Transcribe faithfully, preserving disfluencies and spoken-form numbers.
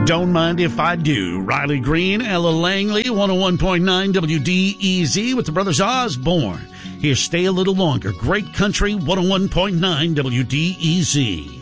Don't mind if I do. Riley Green, Ella Langley, one oh one point nine W D E Z with the Brothers Osborne. Here, stay a little longer. Great Country, one oh one point nine W D E Z.